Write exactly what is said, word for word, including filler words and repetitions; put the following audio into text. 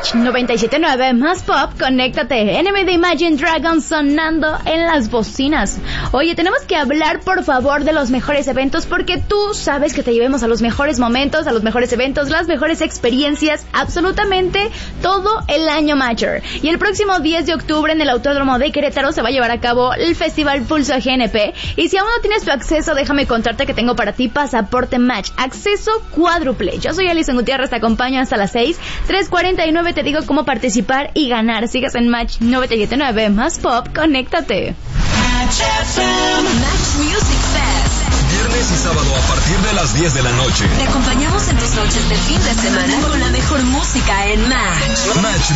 Match noventa y siete punto nueve más pop, conéctate. Enemy de Imagine Dragons sonando en las bocinas. Oye, tenemos que hablar por favor de los mejores eventos, porque tú sabes que te llevemos a los mejores momentos, a los mejores eventos, las mejores experiencias, absolutamente todo el año Matcher. Y el próximo diez de octubre en el Autódromo de Querétaro se va a llevar a cabo el Festival Pulso G N P. Y si aún no tienes tu acceso, déjame contarte que tengo para ti pasaporte Match, acceso cuádruple. Yo soy Alison Gutiérrez, te acompaño hasta las seis, tres cuarenta y nueve, te digo cómo participar y ganar. Sigas en Match noventa y siete punto nueve más pop, conéctate. Match F M. Match Music Fest. Viernes y sábado a partir de las diez de la noche. Te acompañamos en tus noches de fin de semana con la mejor música en Match. Match